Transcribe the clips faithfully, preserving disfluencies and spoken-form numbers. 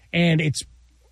and it's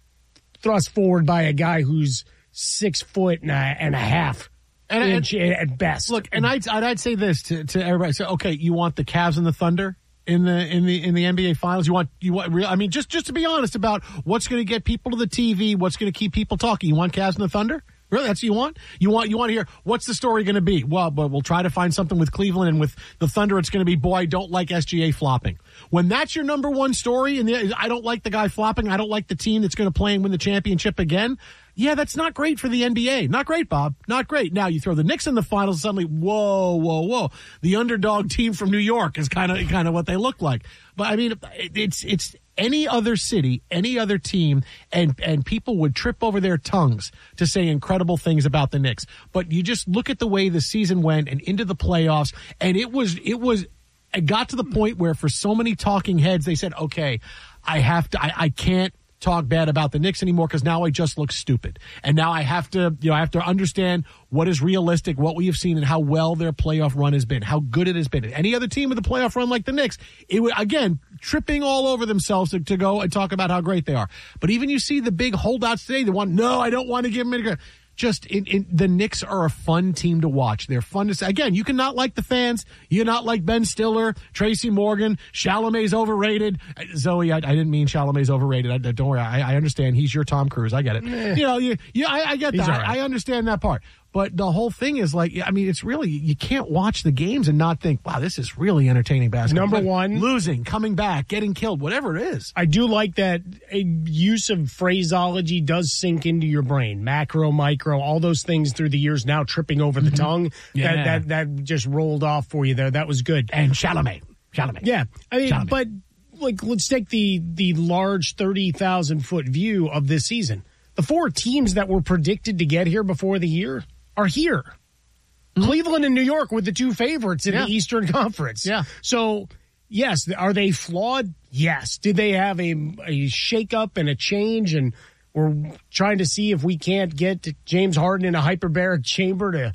thrust forward by a guy who's six foot and a, and a half and, inch and, at best. Look, and I'd, I'd say this to, to everybody. So, okay, you want the Cavs and the Thunder in the in the in the N B A Finals? You want you want real? I mean, just just to be honest about what's going to get people to the T V, what's going to keep people talking. You want Cavs and the Thunder? Really, that's what you want? You want you want to hear what's the story going to be? Well, but we'll try to find something with Cleveland, and with the Thunder, it's going to be, boy, I don't like S G A flopping. When that's your number one story, and the, I don't like the guy flopping, I don't like the team that's going to play and win the championship again. Yeah, that's not great for the N B A. Not great, Bob. Not great. Now you throw the Knicks in the finals, and suddenly, whoa, whoa, whoa! The underdog team from New York is kind of kind of what they look like. But I mean, it's it's. Any other city, any other team, and, and people would trip over their tongues to say incredible things about the Knicks. But you just look at the way the season went and into the playoffs, and it was, it was, it got to the point where for so many talking heads, they said, okay, I have to, I, I can't talk bad about the Knicks anymore because now I just look stupid. And now I have to, you know, I have to understand what is realistic, what we have seen, and how well their playoff run has been, how good it has been. Any other team with a playoff run like the Knicks, it would, again, tripping all over themselves to, to go and talk about how great they are. But even you see the big holdouts today, they want, no, I don't want to give them any. Just in, in, the Knicks are a fun team to watch. They're fun to say. Again, you cannot like the fans. You cannot like Ben Stiller, Tracy Morgan, Chalamet's overrated. Zoe, I, I didn't mean Chalamet's overrated. I, don't worry. I, I understand. He's your Tom Cruise. I get it. Eh. You know, you, you, I, I get that. Right. I, I understand that part. But the whole thing is like, I mean, it's really, you can't watch the games and not think, wow, this is really entertaining basketball. Number like, one. Losing, coming back, getting killed, whatever it is. I do like that a use of phraseology does sink into your brain. Macro, micro, all those things through the years now tripping over the mm-hmm. tongue. Yeah. That, that, that just rolled off for you there. That was good. And Chalamet. Chalamet. Yeah. I mean, Chalamet. But like, let's take the, the large thirty thousand foot view of this season. The four teams that were predicted to get here before the year are here. Mm-hmm. Cleveland and New York were the two favorites in yeah. the Eastern Conference. Yeah. So, yes, are they flawed? Yes. Did they have a, a shakeup and a change? And we're trying to see if we can't get James Harden in a hyperbaric chamber to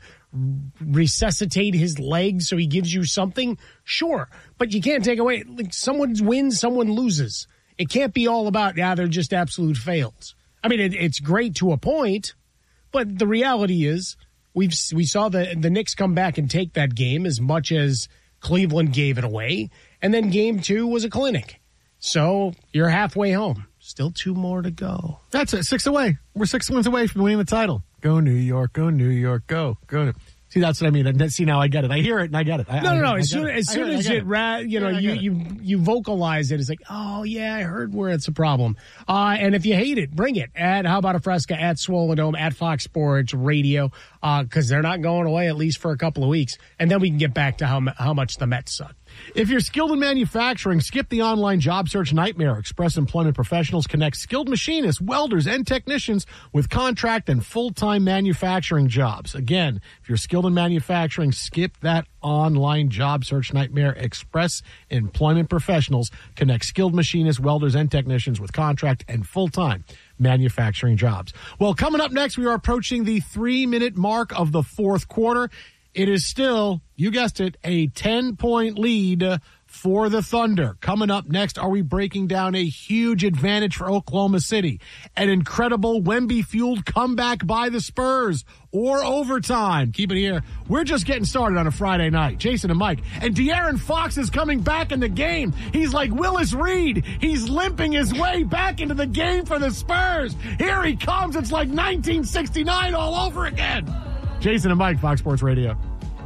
resuscitate his legs so he gives you something? Sure. But you can't take away, like, someone wins, someone loses. It can't be all about, yeah, they're just absolute fails. I mean, it, it's great to a point, but the reality is, We've we saw the the Knicks come back and take that game as much as Cleveland gave it away, and then game two was a clinic. So you're halfway home. Still two more to go. That's it. Six away. We're six wins away from winning the title. Go New York. Go New York. Go. Go. See, that's what I mean. See, now I get it. I hear it and I get it. I, no, I, no, no. I as soon as, soon as it, ra- you know, yeah, you, you, you vocalize it, it's like, oh, yeah, I heard where it's a problem. Uh, and if you hate it, bring it at How About a Fresca, at Swollen Dome, at Fox Sports Radio, because uh, they're not going away at least for a couple of weeks. And then we can get back to how, how much the Mets suck. If you're skilled in manufacturing, skip the online job search nightmare. Express Employment Professionals connect skilled machinists, welders, and technicians with contract and full-time manufacturing jobs. Again, if you're skilled in manufacturing, skip that online job search nightmare. Express Employment Professionals connect skilled machinists, welders, and technicians with contract and full-time manufacturing jobs. Well, coming up next, we are approaching the three-minute mark of the fourth quarter. It is still, you guessed it, a ten-point lead for the Thunder. Coming up next, are we breaking down a huge advantage for Oklahoma City? An incredible Wemby-fueled comeback by the Spurs or overtime? Keep it here. We're just getting started on a Friday night. Jason and Mike. And De'Aaron Fox is coming back in the game. He's like Willis Reed. He's limping his way back into the game for the Spurs. Here he comes. It's like nineteen sixty-nine all over again. Jason and Mike, Fox Sports Radio.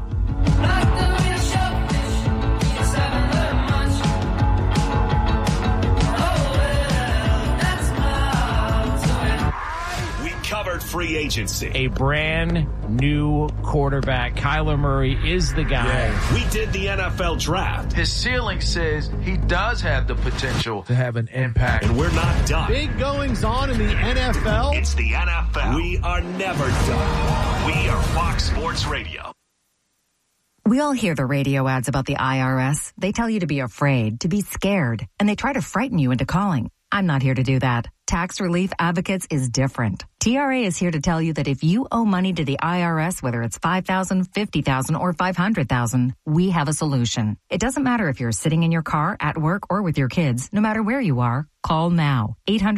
We covered free agency. A brand new quarterback. Kyler Murray is the guy. Yeah. We did the N F L draft. His ceiling says he does have the potential to have an impact. And we're not done. Big goings on in the N F L. It's the N F L. We are never done. We are Fox Sports Radio. We all hear the radio ads about the I R S. They tell you to be afraid, to be scared, and they try to frighten you into calling. I'm not here to do that. Tax Relief Advocates is different. T R A is here to tell you that if you owe money to the I R S, whether it's five thousand dollars, fifty thousand dollars, or five hundred thousand dollars, we have a solution. It doesn't matter if you're sitting in your car, at work, or with your kids. No matter where you are, call now. eight hundred